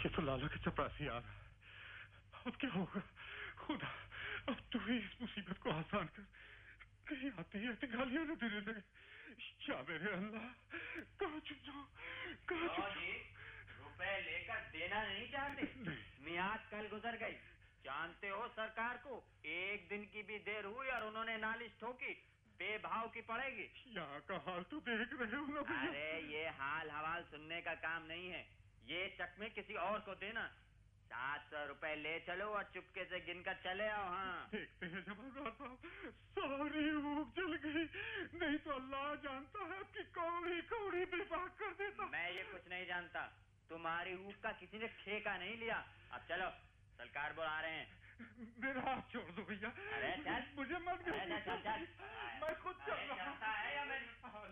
ये तो लाला के चपरासी आ रहा है। अब क्या होगा खुदा, अब तू ही इस मुसीबत को आसान कर, कहीं आते ही आते गालियां न देने लगे। क्या मेरे अल्लाह, कहाँ चुप जाओ, कहाँ चुप जाओ। रुपए लेकर देना नहीं चाहते? मियाद कल गुजर गई, जानते हो सरकार को एक दिन की भी देर हुई और उन्होंने नालिश ठोकी, बेभाव की पड़ेगी। यहाँ का हाल तो देख रहे हो ना भैया। अरे ये हाल हवाल सुनने का काम नहीं है, ये चकमे किसी और को देना। 700 रुपए ले चलो और चुपके से गिनकर चले आओ। हाँ देखते हैं जमादार साहब, सारी भूख जल गई, नहीं तो अल्लाह जानता है कि कौड़ी कौड़ी बेबाक कर देता। मैं ये कुछ नहीं जानता, तुम्हारी ऊख का किसी ने ठेका नहीं लिया। अब चलो, सरकार बुला रहे हैं। मेरा हाथ छोड़ दो भैया। अरे चल, मुझे मत चल चल चल, मैं खुद चल रहा है या मैं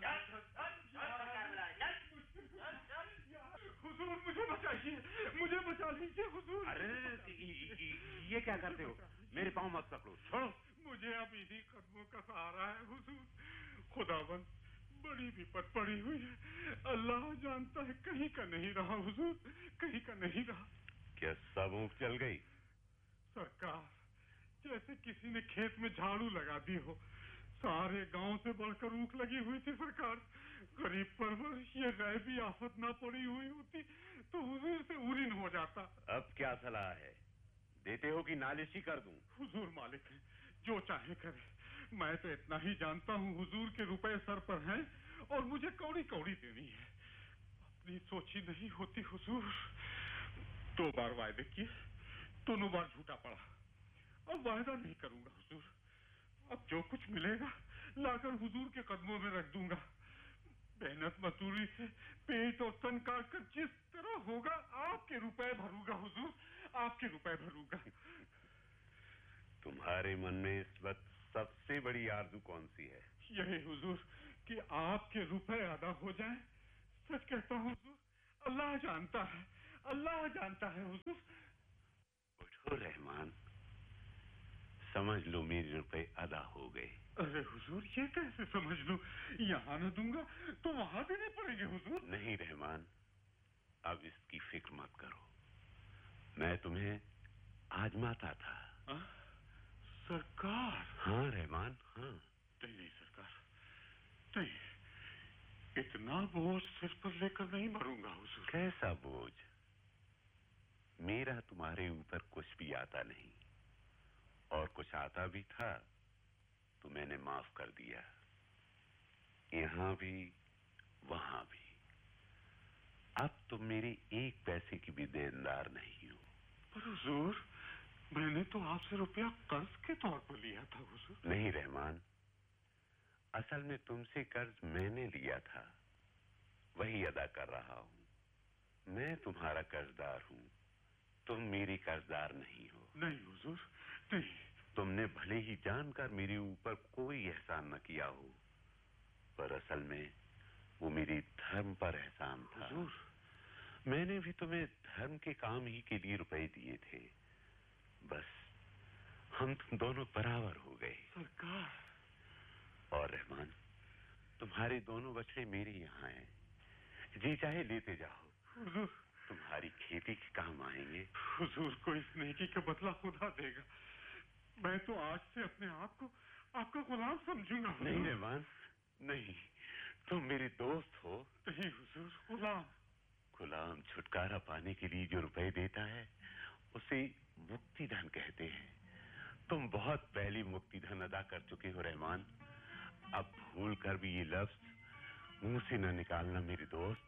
हुजूर, मुझे बचाइए, मुझे बचा लीजिए हुजूर। अरे ये क्या करते हो? मेरे पाँव मत पकड़ो, छोड़ो। मुझे अब इन्हीं कदमों का सहारा है हुजूर। खुदाबंद, बड़ी विपत पड़ी हुई है, अल्लाह जानता है कहीं का नहीं रहा हुजूर, कहीं का नहीं रहा। क्या सब ऊँख जल गई? सरकार, जैसे किसी ने खेत में झाड़ू लगा दी हो, सारे गांव से बढ़कर ऊख लगी हुई थी सरकार। गरीब परवर, ये गैबी आफत ना पड़ी हुई होती तो हुजूर से उरीन हो जाता। अब क्या सलाह है, देते हो कि नालिश ही कर दूं? हुजूर मालिक है, जो चाहे करे। मैं तो इतना ही जानता हूँ, हुजूर के रुपए सर पर हैं और मुझे कौड़ी कौड़ी देनी है। अपनी सोची नहीं होती हुजूर। 2 बार वायदे किए, दोनों बार झूठा पड़ा। अब वायदा नहीं करूंगा हुजूर, अब जो कुछ मिलेगा लाकर हुजूर के कदमों में रख दूंगा। मेहनत मजदूरी से पेट और तन काट कर जिस तरह होगा आपके रुपए भरूंगा हुजूर, आपके रुपए भरूंगा। तुम्हारे मन में इस वक्त सबसे बड़ी आरज़ू कौन सी है? यही हुजूर कि आपके रुपए अदा हो जाएं। सच कहता हूँ हुजूर, अल्लाह जानता है, अल्लाह जानता है हुजूर। उठो रहमान, समझ लो मेरे रुपए अदा हो गए। अरे हुजूर, ये कैसे समझ लूं? यहाँ न दूंगा तो वहां देने पड़ेंगे हुजूर। नहीं रहमान, अब इसकी फिक्र मत करो, मैं तुम्हें आजमाता था। सरकार? हाँ रहमान, हाँ। नहीं सरकार, नहीं, इतना बोझ सिर पर लेकर नहीं मरूंगा हुजूर। कैसा बोझ? मेरा तुम्हारे ऊपर कुछ भी आता नहीं, और कुछ आता भी था तो मैंने माफ कर दिया, यहां भी वहां भी। अब तुम मेरे 1 पैसे की भी देनदार नहीं हो। पर हुजूर, मैंने तो आपसे रुपया कर्ज के तौर पर लिया था हुजूर। नहीं रहमान, असल में तुमसे कर्ज मैंने लिया था, वही अदा कर रहा हूं। मैं तुम्हारा कर्जदार हूं, तुम मेरी कर्जदार नहीं हो। नहीं हुजूर, नहीं। तुमने भले ही जानकर मेरे ऊपर कोई एहसान न किया हो, पर असल में वो मेरी धर्म पर एहसान था। हुजूर, मैंने भी तुम्हें धर्म के काम ही के लिए रुपए दिए थे, बस हम तुम दोनों बराबर हो गए। सरकार। और रहमान, तुम्हारे दोनों बछड़े मेरे यहाँ हैं, जी चाहे लेते जाओ। हुजूर, तुम्हारी खेती के काम आएंगे। हुजूर को इस नेकी का बदला खुदा देगा। मैं तो आज से अपने आप को आपका गुलाम समझूंगा। नहीं रहमान, नहीं, तुम मेरे दोस्त हो। नहीं हुजूर, गुलाम। गुलाम छुटकारा पाने के लिए जो रुपए देता है उसे मुक्ति धन कहते हैं। तुम बहुत पहले मुक्ति धन अदा कर चुके हो रहमान, अब भूल कर भी ये लफ्ज मुंह से न निकालना मेरे दोस्त।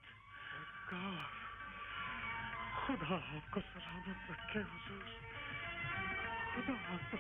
खुदा आपको सलामत रखे हुजूर, खुदा आपको